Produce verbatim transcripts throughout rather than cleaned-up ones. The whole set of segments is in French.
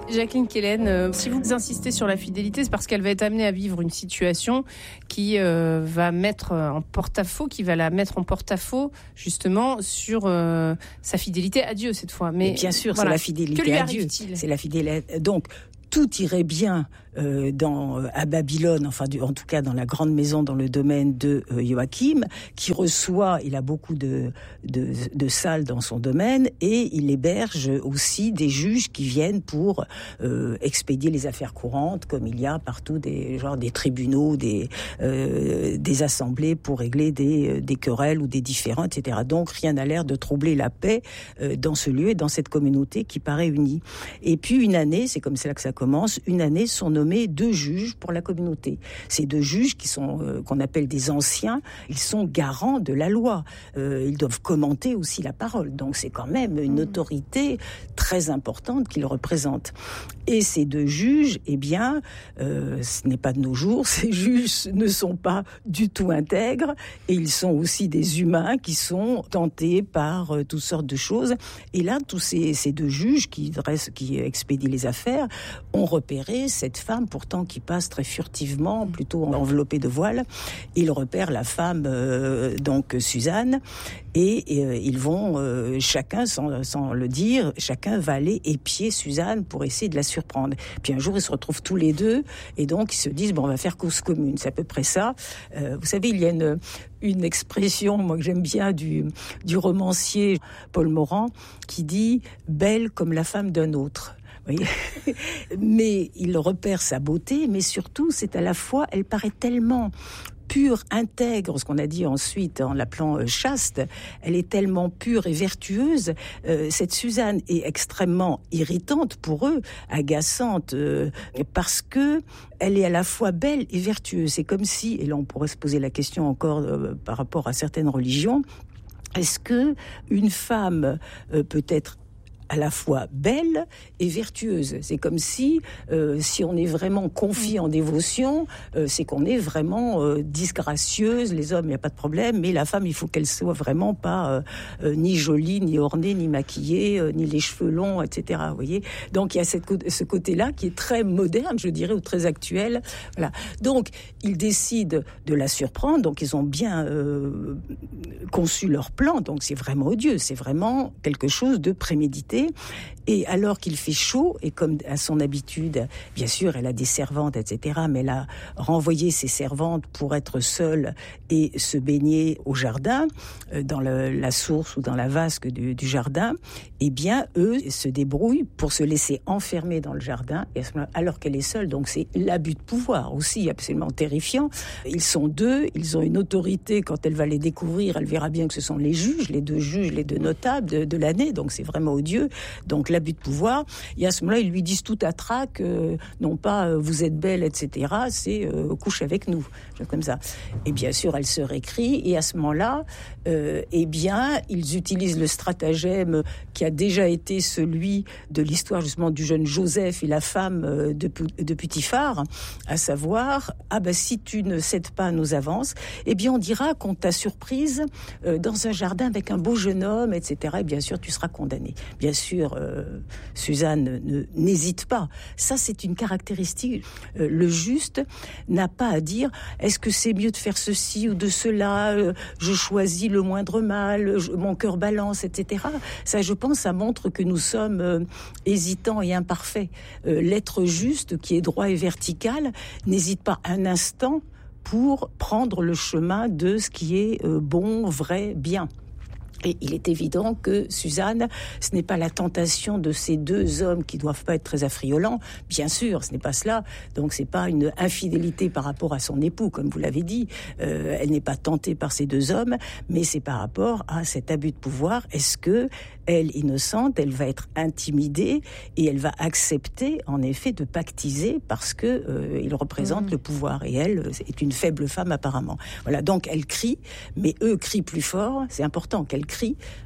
Jacqueline Quelen, euh, si vous insistez sur la fidélité, c'est parce qu'elle va être amenée à vivre une situation qui euh, va mettre en porte-à-faux, qui va la mettre en porte-à-faux justement sur euh, sa fidélité à Dieu cette fois. Mais, Mais bien sûr, voilà. C'est la fidélité que lui à Dieu. C'est la fidélité. Donc, tout irait bien euh, dans, euh, à Babylone, enfin du, en tout cas dans la grande maison dans le domaine de euh, Joachim, qui reçoit, il a beaucoup de, de, de salles dans son domaine, et il héberge aussi des juges qui viennent pour euh, expédier les affaires courantes, comme il y a partout des, genre, des tribunaux, des, euh, des assemblées pour régler des, des querelles ou des différends, et cetera. Donc rien n'a l'air de troubler la paix euh, dans ce lieu et dans cette communauté qui paraît unie. Et puis une année, c'est comme ça que ça commence, une année sont nommés deux juges pour la communauté. Ces deux juges qui sont euh, qu'on appelle des anciens, ils sont garants de la loi. Euh, ils doivent commenter aussi la parole. Donc c'est quand même une autorité très importante qu'ils représentent. Et ces deux juges, eh bien, euh, ce n'est pas de nos jours. Ces juges ne sont pas du tout intègres et ils sont aussi des humains qui sont tentés par euh, toutes sortes de choses. Et là, tous ces, ces deux juges qui dressent, qui expédient les affaires, ont repéré cette femme, pourtant qui passe très furtivement, plutôt enveloppée de voile. Ils repèrent la femme, euh, donc Suzanne, et, et euh, ils vont, euh, chacun, sans, sans le dire, chacun va aller épier Suzanne pour essayer de la surprendre. Puis un jour, ils se retrouvent tous les deux, et donc ils se disent, bon, on va faire cause commune. C'est à peu près ça. Euh, vous savez, il y a une... une expression, moi que j'aime bien, du, du romancier Paul Morand, qui dit « belle comme la femme d'un autre ». Oui. Mais il repère sa beauté, mais surtout, c'est à la fois, elle paraît tellement pure, intègre, ce qu'on a dit ensuite en l'appelant euh, chaste, elle est tellement pure et vertueuse. Euh, cette Suzanne est extrêmement irritante pour eux, agaçante, euh, parce que elle est à la fois belle et vertueuse. C'est comme si, et là on pourrait se poser la question encore euh, par rapport à certaines religions, est-ce que une femme euh, peut être à la fois belle et vertueuse? C'est comme si, euh, si on est vraiment confié en dévotion, euh, c'est qu'on est vraiment euh, disgracieuse. Les hommes, il n'y a pas de problème, mais la femme, il faut qu'elle soit vraiment pas euh, euh, ni jolie, ni ornée, ni maquillée, euh, ni les cheveux longs, et cetera. Vous voyez. Donc il y a cette, ce côté-là qui est très moderne, je dirais, ou très actuel. Voilà. Donc ils décident de la surprendre. Donc ils ont bien euh, conçu leur plan. Donc c'est vraiment odieux. C'est vraiment quelque chose de prémédité. Et alors qu'il fait chaud, et comme à son habitude, bien sûr, elle a des servantes, et cetera, mais elle a renvoyé ses servantes pour être seule et se baigner au jardin, dans le, la source ou dans la vasque du, du jardin, eh bien, eux se débrouillent pour se laisser enfermer dans le jardin, et alors qu'elle est seule. Donc c'est l'abus de pouvoir aussi, absolument terrifiant. Ils sont deux, ils ont une autorité. Quand elle va les découvrir, elle verra bien que ce sont les juges, les deux juges, les deux notables de, de l'année, donc c'est vraiment odieux. Donc l'abus de pouvoir, et à ce moment-là, ils lui disent tout à trac, euh, non pas euh, vous êtes belle, et cetera, c'est euh, couche avec nous, comme ça. Et bien sûr, elle se récrie, et à ce moment-là, euh, eh bien, ils utilisent le stratagème qui a déjà été celui de l'histoire justement du jeune Joseph et la femme euh, de, de Putiphar, à savoir, ah ben si tu ne cèdes pas à nos avances, eh bien on dira qu'on t'a surprise euh, dans un jardin avec un beau jeune homme, et cetera. Et bien sûr, tu seras condamné. Bien sûr, euh, Suzanne ne, n'hésite pas. Ça, c'est une caractéristique. Euh, le juste n'a pas à dire est-ce que c'est mieux de faire ceci ou de cela, euh, je choisis le moindre mal, je, mon cœur balance, et cetera. Ça, je pense, ça montre que nous sommes euh, hésitants et imparfaits. Euh, l'être juste, qui est droit et vertical, n'hésite pas un instant pour prendre le chemin de ce qui est euh, bon, vrai, bien. Et il est évident que Suzanne, ce n'est pas la tentation de ces deux hommes qui doivent pas être très affriolants. Bien sûr, ce n'est pas cela. Donc c'est pas une infidélité par rapport à son époux, comme vous l'avez dit. Euh, elle n'est pas tentée par ces deux hommes, mais c'est par rapport à cet abus de pouvoir. Est-ce que elle, innocente, elle va être intimidée et elle va accepter, en effet, de pactiser parce que euh, il représente mmh. le pouvoir et elle est une faible femme apparemment. Voilà. Donc elle crie, mais eux crient plus fort. C'est important qu'elle crie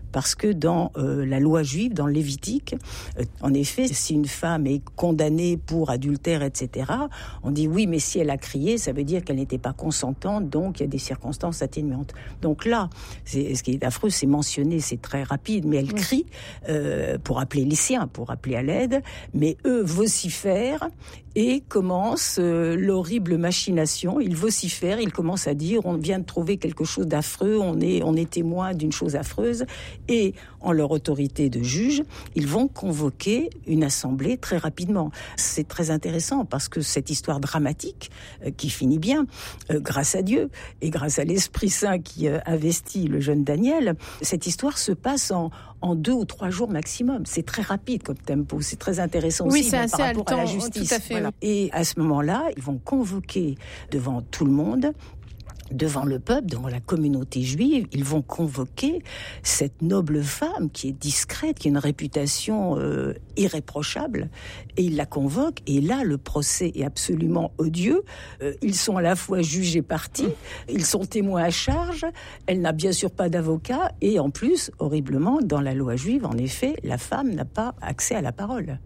parce que dans euh, la loi juive, dans le Lévitique, euh, en effet, si une femme est condamnée pour adultère, et cetera, on dit oui, mais si elle a crié, ça veut dire qu'elle n'était pas consentante, donc il y a des circonstances atténuantes. Donc là, c'est, ce qui est affreux, c'est mentionné, c'est très rapide, mais elle crie euh, pour appeler les siens, pour appeler à l'aide, mais eux vocifèrent et commence euh, l'horrible machination. Ils vocifèrent, ils commencent à dire on vient de trouver quelque chose d'affreux, on est, on est témoin d'une chose affreuse, et en leur autorité de juge, ils vont convoquer une assemblée très rapidement. C'est très intéressant parce que cette histoire dramatique euh, qui finit bien, euh, grâce à Dieu et grâce à l'Esprit Saint qui euh, investit le jeune Daniel, cette histoire se passe en, en deux ou trois jours maximum. C'est très rapide comme tempo, c'est très intéressant oui, aussi c'est par rapport haletant, à la justice. Tout à fait. Voilà. Et à ce moment-là, ils vont convoquer devant tout le monde, devant le peuple, devant la communauté juive, ils vont convoquer cette noble femme qui est discrète, qui a une réputation euh, irréprochable, et ils la convoquent, et là, le procès est absolument odieux. Euh, ils sont à la fois juges et partis, ils sont témoins à charge, elle n'a bien sûr pas d'avocat, et en plus, horriblement, dans la loi juive, en effet, la femme n'a pas accès à la parole.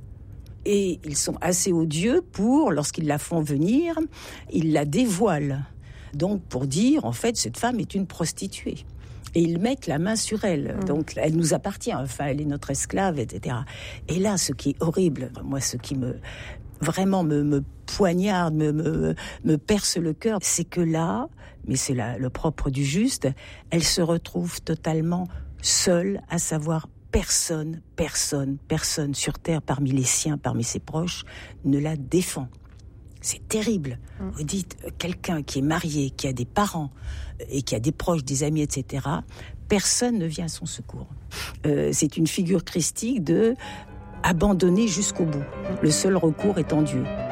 Et ils sont assez odieux pour, lorsqu'ils la font venir, ils la dévoilent. Donc, pour dire, en fait, cette femme est une prostituée. Et ils mettent la main sur elle. Mmh. Donc, elle nous appartient. Enfin, elle est notre esclave, et cetera. Et là, ce qui est horrible, moi, ce qui me vraiment me, me poignarde, me, me, me perce le cœur, c'est que là, mais c'est là, le propre du juste, elle se retrouve totalement seule, à savoir personne, personne, personne sur terre, parmi les siens, parmi ses proches, ne la défend. C'est terrible. Mmh. Vous dites, euh, quelqu'un qui est marié, qui a des parents euh, et qui a des proches, des amis, et cetera, personne ne vient à son secours. Euh, c'est une figure christique de abandonner jusqu'au bout. Le seul recours étant Dieu.